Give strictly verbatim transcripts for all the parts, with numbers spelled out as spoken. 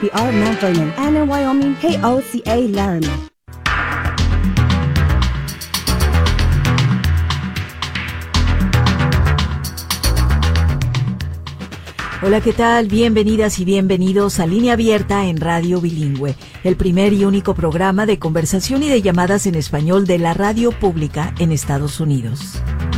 We are Mount Vernon, and in Wyoming, K O C A Laramie. Hola, ¿qué tal? Bienvenidas y bienvenidos a Línea Abierta en Radio Bilingüe, el primer y único programa de conversación y de llamadas en español de la radio pública en Estados Unidos.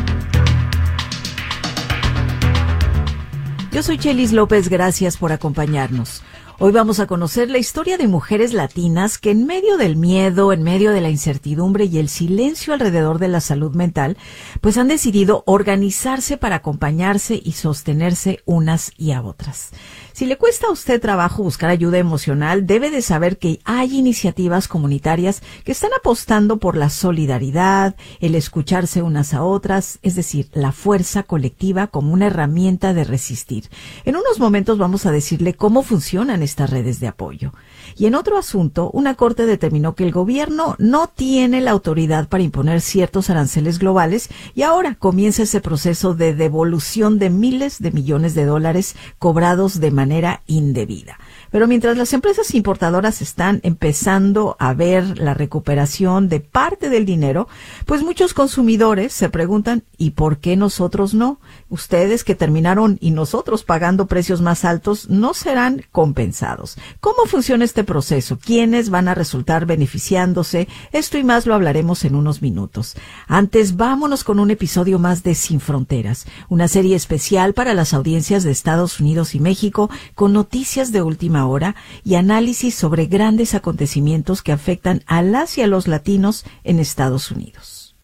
Yo soy Chelis López, gracias por acompañarnos. Hoy vamos a conocer la historia de mujeres latinas que en medio del miedo, en medio de la incertidumbre y el silencio alrededor de la salud mental, pues han decidido organizarse para acompañarse y sostenerse unas y a otras. Si le cuesta a usted trabajo buscar ayuda emocional, debe de saber que hay iniciativas comunitarias que están apostando por la solidaridad, el escucharse unas a otras, es decir, la fuerza colectiva como una herramienta de resistir. En unos momentos vamos a decirle cómo funcionan estas redes de apoyo. Y en otro asunto, una corte determinó que el gobierno no tiene la autoridad para imponer ciertos aranceles globales y ahora comienza ese proceso de devolución de miles de millones de dólares cobrados de manera indebida. Pero mientras las empresas importadoras están empezando a ver la recuperación de parte del dinero, pues muchos consumidores se preguntan, ¿y por qué nosotros no? Ustedes que terminaron y nosotros pagando precios más altos no serán compensados. ¿Cómo funciona este proceso? ¿Quiénes van a resultar beneficiándose? Esto y más lo hablaremos en unos minutos. Antes, vámonos con un episodio más de Sin Fronteras, una serie especial para las audiencias de Estados Unidos y México, con noticias de última hora y análisis sobre grandes acontecimientos que afectan a las y a los latinos en Estados Unidos.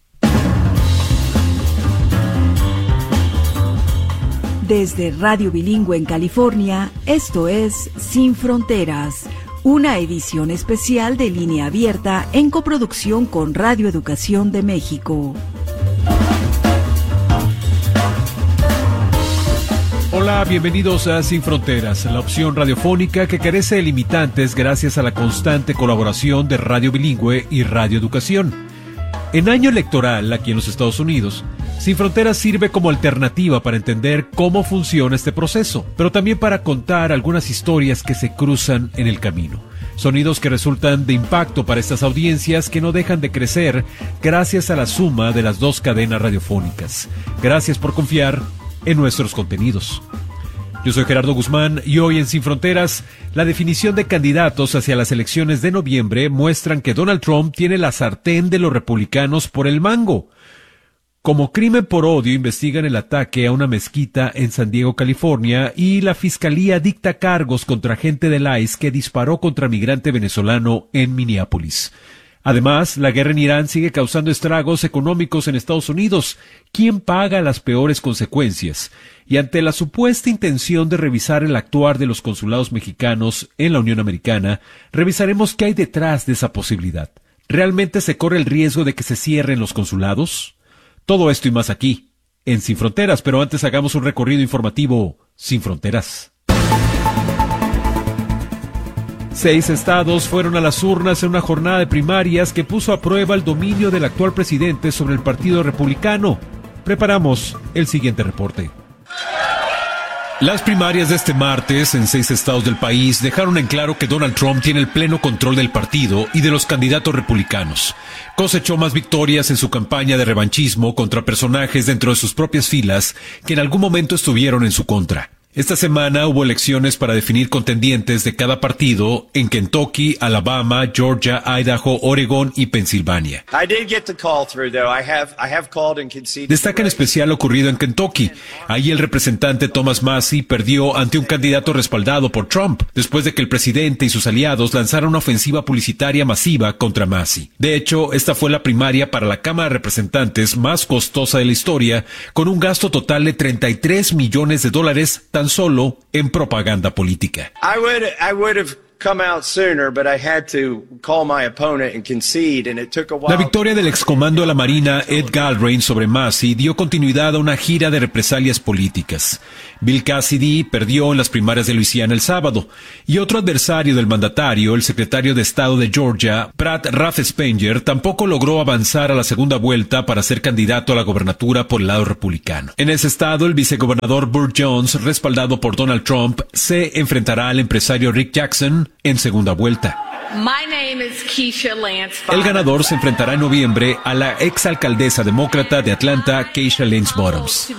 Desde Radio Bilingüe en California, esto es Sin Fronteras, una edición especial de Línea Abierta en coproducción con Radio Educación de México. Hola, bienvenidos a Sin Fronteras, la opción radiofónica que carece de limitantes gracias a la constante colaboración de Radio Bilingüe y Radio Educación. En año electoral aquí en los Estados Unidos, Sin Fronteras sirve como alternativa para entender cómo funciona este proceso, pero también para contar algunas historias que se cruzan en el camino. Sonidos que resultan de impacto para estas audiencias que no dejan de crecer gracias a la suma de las dos cadenas radiofónicas. Gracias por confiar en nuestros contenidos. Yo soy Gerardo Guzmán y hoy en Sin Fronteras, la definición de candidatos hacia las elecciones de noviembre muestran que Donald Trump tiene la sartén de los republicanos por el mango. Como crimen por odio investigan el ataque a una mezquita en San Diego, California, y la fiscalía dicta cargos contra agente del I C E que disparó contra migrante venezolano en Minneapolis. Además, la guerra en Irán sigue causando estragos económicos en Estados Unidos. ¿Quién paga las peores consecuencias? Y ante la supuesta intención de revisar el actuar de los consulados mexicanos en la Unión Americana, revisaremos qué hay detrás de esa posibilidad. ¿Realmente se corre el riesgo de que se cierren los consulados? Todo esto y más aquí, en Sin Fronteras, pero antes hagamos un recorrido informativo Sin Fronteras. Seis estados fueron a las urnas en una jornada de primarias que puso a prueba el dominio del actual presidente sobre el Partido Republicano. Preparamos el siguiente reporte. Las primarias de este martes en seis estados del país dejaron en claro que Donald Trump tiene el pleno control del partido y de los candidatos republicanos. Cosechó más victorias en su campaña de revanchismo contra personajes dentro de sus propias filas que en algún momento estuvieron en su contra. Esta semana hubo elecciones para definir contendientes de cada partido en Kentucky, Alabama, Georgia, Idaho, Oregón y Pensilvania. Destaca en especial lo ocurrido en Kentucky. Ahí el representante Thomas Massie perdió ante un candidato respaldado por Trump, después de que el presidente y sus aliados lanzaron una ofensiva publicitaria masiva contra Massie. De hecho, esta fue la primaria para la Cámara de Representantes más costosa de la historia, con un gasto total de treinta y tres millones de dólares tan solo en propaganda política. I would, I would have come out sooner, but I had to call my opponent and concede, and it took a while. La victoria del excomando de la Marina Ed Galbraith sobre Massie dio continuidad a una gira de represalias políticas. Bill Cassidy perdió en las primarias de Luisiana el sábado, y otro adversario del mandatario, el secretario de Estado de Georgia, Brad Raffensperger, tampoco logró avanzar a la segunda vuelta para ser candidato a la gobernatura por el lado republicano. En ese estado, el vicegobernador Burt Jones, respaldado por Donald Trump, se enfrentará al empresario Rick Jackson en segunda vuelta. My name is Keisha Lance. El ganador se enfrentará en noviembre a la exalcaldesa demócrata de Atlanta, Keisha Lance Bottoms.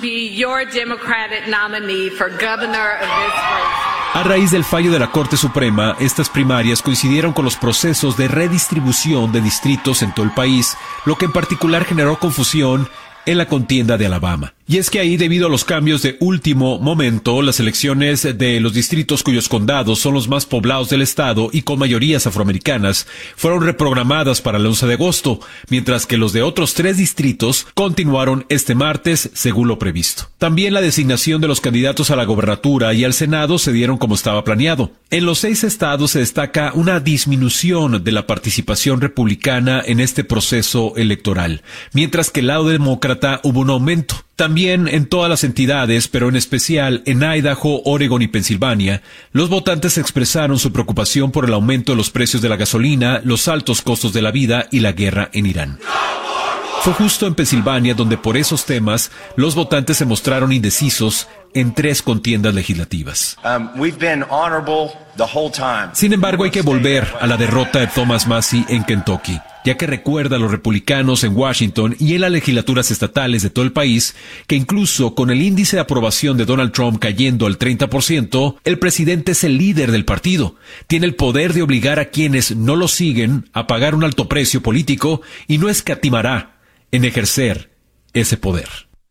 A raíz del fallo de la Corte Suprema, estas primarias coincidieron con los procesos de redistribución de distritos en todo el país, lo que en particular generó confusión en la contienda de Alabama. Y es que ahí, debido a los cambios de último momento, las elecciones de los distritos cuyos condados son los más poblados del estado y con mayorías afroamericanas fueron reprogramadas para el once de agosto, mientras que los de otros tres distritos continuaron este martes según lo previsto. También la designación de los candidatos a la gobernatura y al Senado se dieron como estaba planeado. En los seis estados se destaca una disminución de la participación republicana en este proceso electoral, mientras que el lado demócrata hubo un aumento. También en todas las entidades, pero en especial en Idaho, Oregon y Pensilvania, los votantes expresaron su preocupación por el aumento de los precios de la gasolina, los altos costos de la vida y la guerra en Irán. Fue justo en Pensilvania donde por esos temas los votantes se mostraron indecisos en tres contiendas legislativas. Um, we've been honorable the whole time. Sin embargo, hay que volver a la derrota de Thomas Massie en Kentucky, ya que recuerda a los republicanos en Washington y en las legislaturas estatales de todo el país que incluso con el índice de aprobación de Donald Trump cayendo al treinta por ciento, el presidente es el líder del partido. Tiene el poder de obligar a quienes no lo siguen a pagar un alto precio político y no escatimará en ejercer ese poder.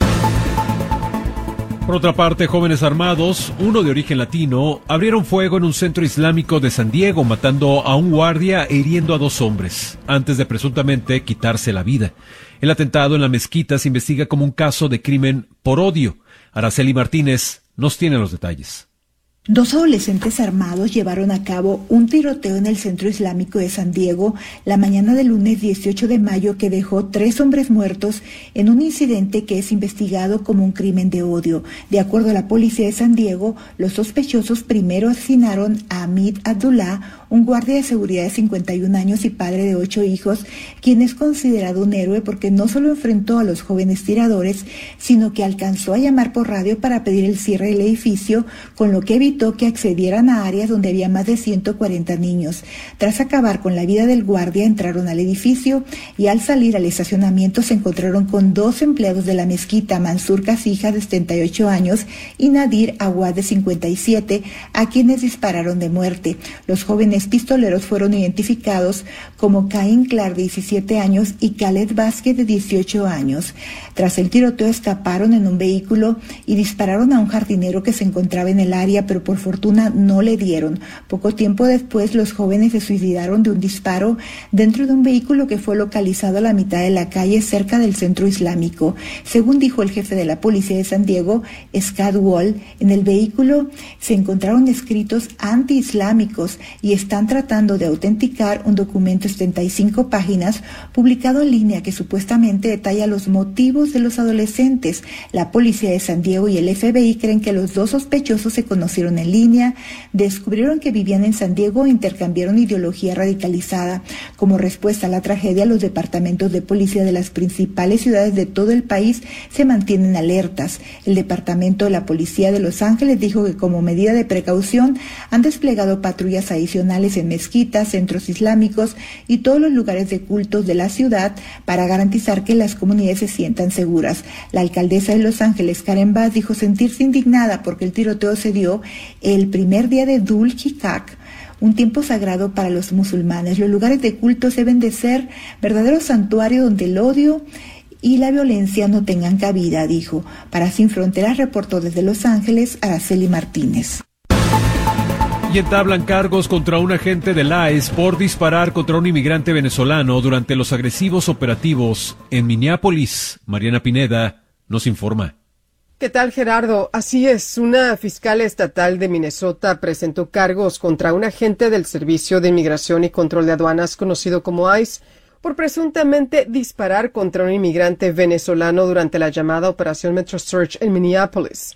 Por otra parte, jóvenes armados, uno de origen latino, abrieron fuego en un centro islámico de San Diego, matando a un guardia e hiriendo a dos hombres, antes de presuntamente quitarse la vida. El atentado en la mezquita se investiga como un caso de crimen por odio. Araceli Martínez nos tiene los detalles. Dos adolescentes armados llevaron a cabo un tiroteo en el centro islámico de San Diego la mañana del lunes dieciocho de mayo que dejó tres hombres muertos en un incidente que es investigado como un crimen de odio. De acuerdo a la policía de San Diego, los sospechosos primero asesinaron a Hamid Abdullah, un guardia de seguridad de cincuenta y un años y padre de ocho hijos, quien es considerado un héroe porque no solo enfrentó a los jóvenes tiradores, sino que alcanzó a llamar por radio para pedir el cierre del edificio, con lo que evitó que accedieran a áreas donde había más de ciento cuarenta niños. Tras acabar con la vida del guardia, entraron al edificio y al salir al estacionamiento se encontraron con dos empleados de la mezquita, Mansur Casija, de setenta y ocho años, y Nadir Awad, de cincuenta y siete, a quienes dispararon de muerte. Los jóvenes pistoleros fueron identificados como Caín Clark, de diecisiete años, y Khaled Vázquez, de dieciocho años. Tras el tiroteo escaparon en un vehículo y dispararon a un jardinero que se encontraba en el área, pero por fortuna no le dieron. Poco tiempo después, los jóvenes se suicidaron de un disparo dentro de un vehículo que fue localizado a la mitad de la calle cerca del centro islámico. Según dijo el jefe de la policía de San Diego, Scott Wall, en el vehículo se encontraron escritos antiislámicos y están tratando de autenticar un documento de setenta y cinco páginas publicado en línea que supuestamente detalla los motivos de los adolescentes. La policía de San Diego y el F B I creen que los dos sospechosos se conocieron en línea, descubrieron que vivían en San Diego e intercambiaron ideología radicalizada. Como respuesta a la tragedia, los departamentos de policía de las principales ciudades de todo el país se mantienen alertas. El departamento de la policía de Los Ángeles dijo que como medida de precaución han desplegado patrullas adicionales en mezquitas, centros islámicos y todos los lugares de cultos de la ciudad para garantizar que las comunidades se sientan seguras. La alcaldesa de Los Ángeles, Karen Bass, dijo sentirse indignada porque el tiroteo se dio el primer día de Dhul Hijjah, un tiempo sagrado para los musulmanes. Los lugares de culto deben de ser verdaderos santuarios donde el odio y la violencia no tengan cabida, dijo. Para Sin Fronteras reportó desde Los Ángeles, Araceli Martínez. Y entablan cargos contra un agente del I C E por disparar contra un inmigrante venezolano durante los agresivos operativos en Minneapolis. Mariana Pineda nos informa. ¿Qué tal, Gerardo? Así es, una fiscal estatal de Minnesota presentó cargos contra un agente del Servicio de Inmigración y Control de Aduanas, conocido como I C E, por presuntamente disparar contra un inmigrante venezolano durante la llamada Operación Metro Search en Minneapolis.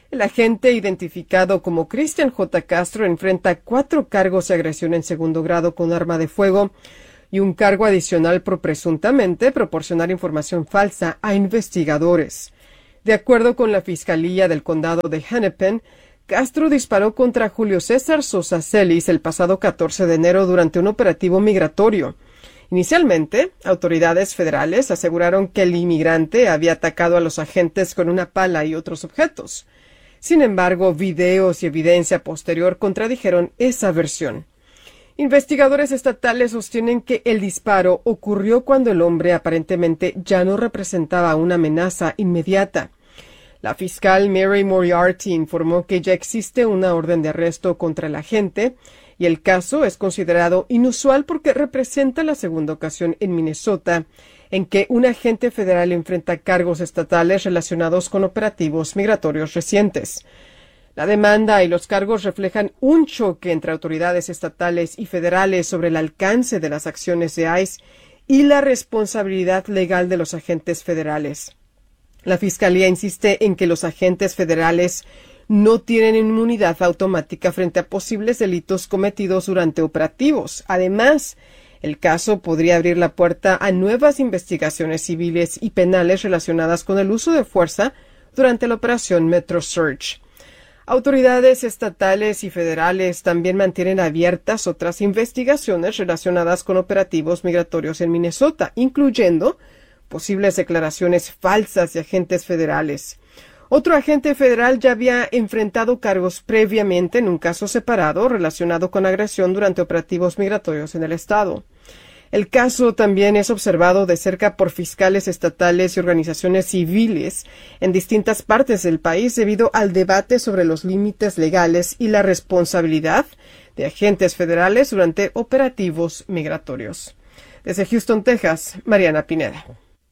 El agente, identificado como Cristian J. Castro, enfrenta cuatro cargos de agresión en segundo grado con arma de fuego y un cargo adicional por presuntamente proporcionar información falsa a investigadores. De acuerdo con la Fiscalía del Condado de Hennepin, Castro disparó contra Julio César Sosa Celis el pasado catorce de enero durante un operativo migratorio. Inicialmente, autoridades federales aseguraron que el inmigrante había atacado a los agentes con una pala y otros objetos. Sin embargo, videos y evidencia posterior contradijeron esa versión. Investigadores estatales sostienen que el disparo ocurrió cuando el hombre aparentemente ya no representaba una amenaza inmediata. La fiscal Mary Moriarty informó que ya existe una orden de arresto contra el agente y el caso es considerado inusual porque representa la segunda ocasión en Minnesota en que un agente federal enfrenta cargos estatales relacionados con operativos migratorios recientes. La demanda y los cargos reflejan un choque entre autoridades estatales y federales sobre el alcance de las acciones de I C E y la responsabilidad legal de los agentes federales. La Fiscalía insiste en que los agentes federales no tienen inmunidad automática frente a posibles delitos cometidos durante operativos. Además, el caso podría abrir la puerta a nuevas investigaciones civiles y penales relacionadas con el uso de fuerza durante la operación Metro Surge. Autoridades estatales y federales también mantienen abiertas otras investigaciones relacionadas con operativos migratorios en Minnesota, incluyendo posibles declaraciones falsas de agentes federales. Otro agente federal ya había enfrentado cargos previamente en un caso separado relacionado con agresión durante operativos migratorios en el estado. El caso también es observado de cerca por fiscales estatales y organizaciones civiles en distintas partes del país debido al debate sobre los límites legales y la responsabilidad de agentes federales durante operativos migratorios. Desde Houston, Texas, Mariana Pineda.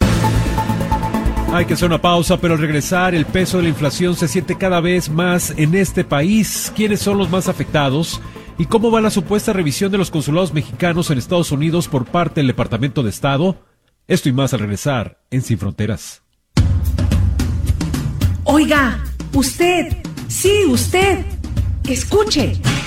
Hay que hacer una pausa, pero al regresar el peso de la inflación se siente cada vez más en este país. ¿Quiénes son los más afectados? ¿Y cómo va la supuesta revisión de los consulados mexicanos en Estados Unidos por parte del Departamento de Estado? Esto y más al regresar en Sin Fronteras. Oiga, usted, sí, usted, escuche.